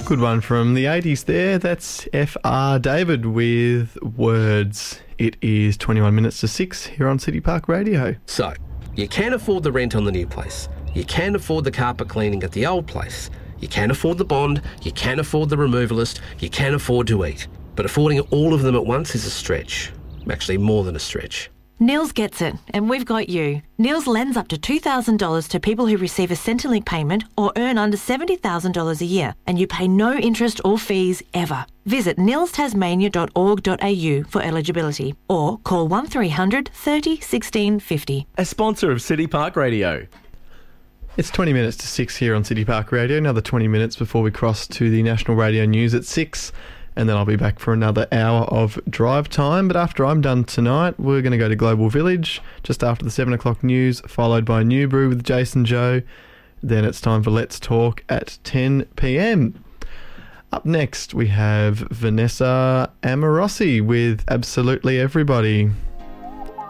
Good one from the 80s there. That's F.R. David with Words. It is 21 minutes to 6 here on City Park Radio. So, you can afford the rent on the new place. You can afford the carpet cleaning at the old place. You can afford the bond. You can afford the removalist. You can afford to eat. But affording all of them at once is a stretch. Actually, more than a stretch. Nils gets it, and we've got you. Nils lends up to $2,000 to people who receive a Centrelink payment or earn under $70,000 a year, and you pay no interest or fees ever. Visit nilstasmania.org.au for eligibility or call 1300 30 16 50. A sponsor of City Park Radio. It's 20 minutes to 6 here on City Park Radio. Another 20 minutes before we cross to the National Radio News at 6. And then I'll be back for another hour of drive time. But after I'm done tonight, we're going to go to Global Village just after the 7 o'clock news, followed by New Brew with Jason Joe. Then it's time for Let's Talk at 10 p.m. Up next, we have Vanessa Amorosi with Absolutely Everybody.